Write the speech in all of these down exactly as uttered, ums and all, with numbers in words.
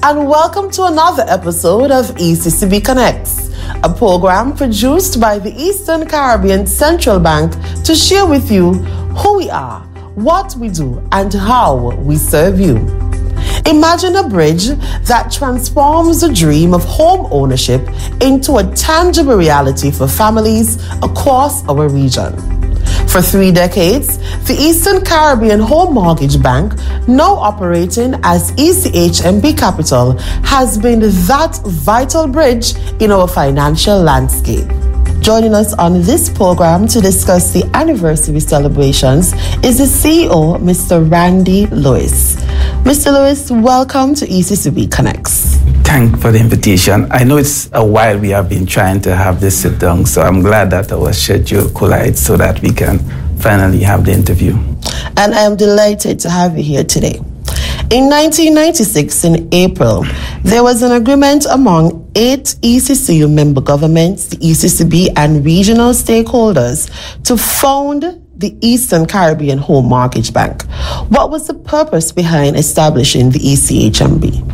and welcome to another episode of E C C B Connects, a program produced by the Eastern Caribbean Central Bank to share with you who we are, what we do, and how we serve you. Imagine a bridge that transforms the dream of home ownership into a tangible reality for families across our region. For three decades, the Eastern Caribbean Home Mortgage Bank, now operating as E C H M B Capital, has been that vital bridge in our financial landscape. Joining us on this program to discuss the anniversary celebrations is the C E O, Mister Randy Lewis. Mister Lewis, welcome to E C C B Connects. Thanks for the invitation. I know it's a while we have been trying to have this sit down, so I'm glad that our schedule collides so that we can finally have the interview. And I am delighted to have you here today. In nineteen ninety-six, in April, there was an agreement among eight E C C U member governments, the E C C B, and regional stakeholders to found the Eastern Caribbean Home Mortgage Bank. What was the purpose behind establishing the E C H M B?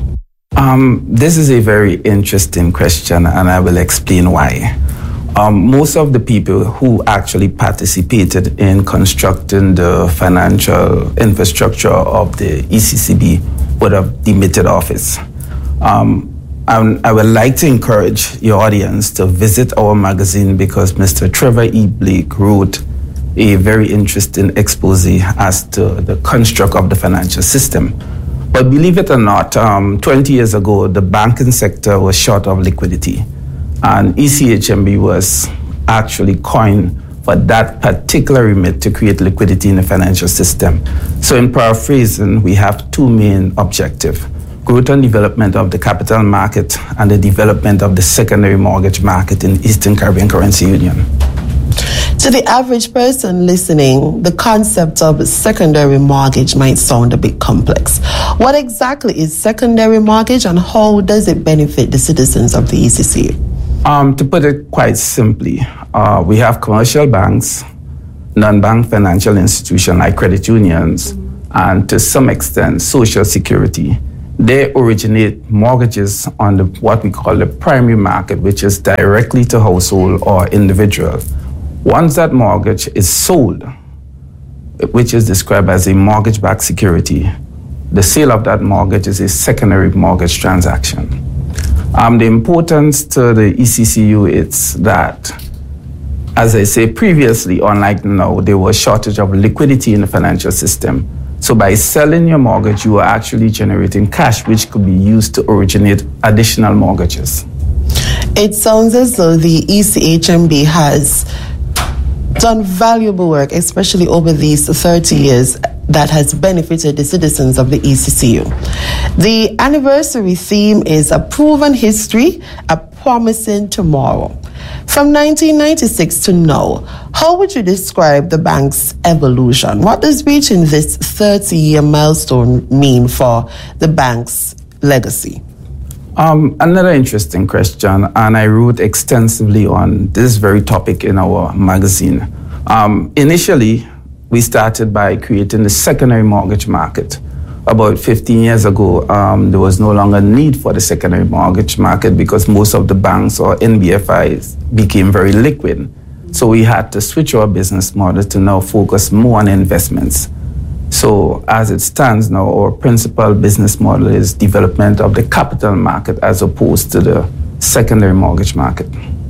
Um, this is a very interesting question, and I will explain why. Um, most of the people who actually participated in constructing the financial infrastructure of the E C C B would have demitted office. Um, and I would like to encourage your audience to visit our magazine because Mister Trevor E. Blake wrote a very interesting expose as to the construct of the financial system. But believe it or not, um, twenty years ago, the banking sector was short of liquidity. And E C H M B was actually coined for that particular remit to create liquidity in the financial system. So in paraphrasing, we have two main objectives: growth and development of the capital market and the development of the secondary mortgage market in Eastern Caribbean Currency Union. To the average person listening, the concept of secondary mortgage might sound a bit complex. What exactly is secondary mortgage and how does it benefit the citizens of the E C C U? Um, to put it quite simply, uh, we have commercial banks, non-bank financial institutions like credit unions, and to some extent, Social Security. They originate mortgages on the, what we call the primary market, which is directly to household or individual. Once that mortgage is sold, which is described as a mortgage-backed security, the sale of that mortgage is a secondary mortgage transaction. Um, the importance to the E C C U is that, as I said previously, unlike now, there was a shortage of liquidity in the financial system. So by selling your mortgage, you are actually generating cash, which could be used to originate additional mortgages. It sounds as though the E C H M B has done valuable work, especially over these thirty years, that has benefited the citizens of the E C C U. The anniversary theme is a proven history, a promising tomorrow. From nineteen ninety-six to now, how would you describe the bank's evolution? What does reaching this thirty-year milestone mean for the bank's legacy? Um, another interesting question, and I wrote extensively on this very topic in our magazine. Um, initially, we started by creating the secondary mortgage market. About fifteen years ago, um, there was no longer need for the secondary mortgage market because most of the banks or N B F Is became very liquid. So we had to switch our business model to now focus more on investments. So as it stands now, our principal business model is development of the capital market as opposed to the secondary mortgage market.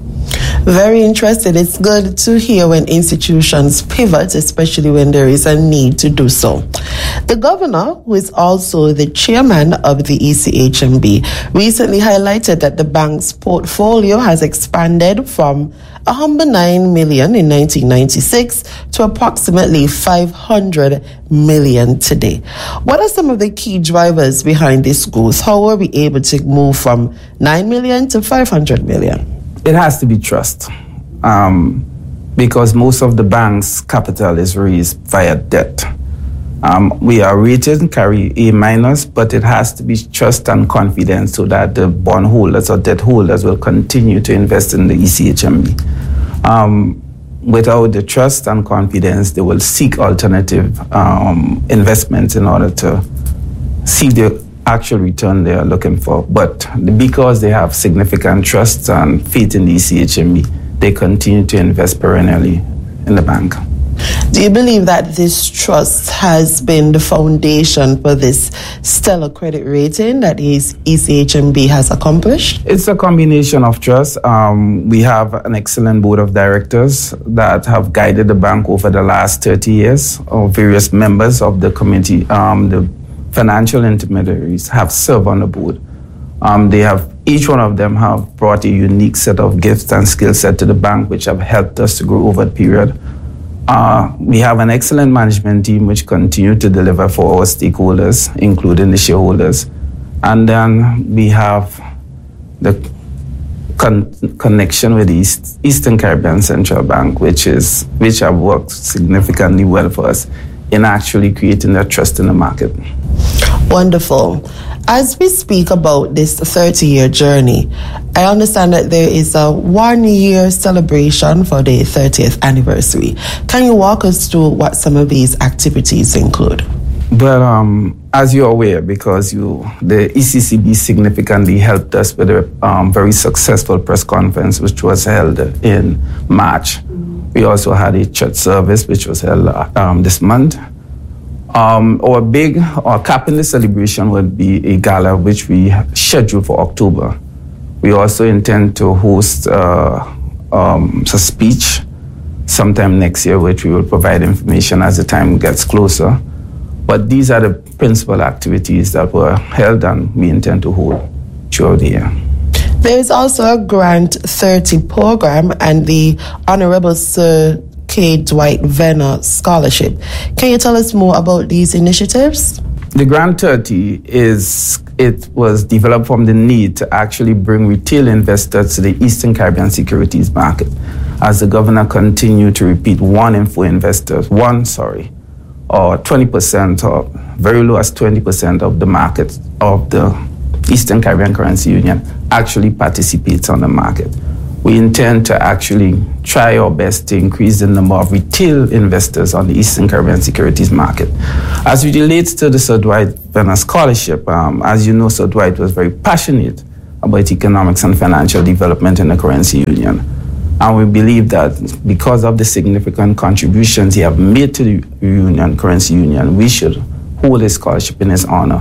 Very interesting. It's good to hear when institutions pivot, especially when there is a need to do so. The governor, who is also the chairman of the E C H M B, recently highlighted that the bank's portfolio has expanded from a humble nine million in nineteen ninety-six to approximately five hundred million today. What are some of the key drivers behind this growth? How are we able to move from nine million to five hundred million? It has to be trust, um, because most of the bank's capital is raised via debt. Um, we are rated and carry A minus, but it has to be trust and confidence so that the bondholders or debt holders will continue to invest in the E C H M B. Um, without the trust and confidence, they will seek alternative um, investments in order to see the actual return they are looking for. But because they have significant trust and faith in the E C H M B, they continue to invest perennially in the bank. Do you believe that this trust has been the foundation for this stellar credit rating that E C H M B has accomplished? It's a combination of trust. Um, we have an excellent board of directors that have guided the bank over the last thirty years, or various members of the committee, um, the financial intermediaries have served on the board. Um, they have, each one of them have brought a unique set of gifts and skill set to the bank, which have helped us to grow over the period. Uh, we have an excellent management team which continue to deliver for our stakeholders, including the shareholders. And then we have the con- connection with the East- Eastern Caribbean Central Bank, which is which have worked significantly well for us in actually creating that trust in the market. Wonderful. As we speak about this thirty-year journey, I understand that there is a one-year celebration for the thirtieth anniversary. Can you walk us through what some of these activities include? Well, um, as you're aware, because you, the E C C B significantly helped us with a um, very successful press conference, which was held in March. We also had a church service, which was held um, this month. Um, our big, our capping the celebration would be a gala, which we scheduled for October. We also intend to host uh, um, a speech sometime next year, which we will provide information as the time gets closer. But these are the principal activities that were held and we intend to hold throughout the year. There is also a Grant thirty program and the Honorable Sir K. Dwight Venner Scholarship. Can you tell us more about these initiatives? The Grant thirty is, it was developed from the need to actually bring retail investors to the Eastern Caribbean securities market. As the governor continued to repeat, one in four investors, one, sorry, or twenty percent, or very low as twenty percent of the market of the Eastern Caribbean Currency Union actually participates on the market. We intend to actually try our best to increase the number of retail investors on the Eastern Caribbean securities market. As it relates to the Sir Dwight Venner Scholarship, um, as you know, Sir Dwight was very passionate about economics and financial development in the currency union. And we believe that because of the significant contributions he have made to the union, currency union, we should hold a scholarship in his honor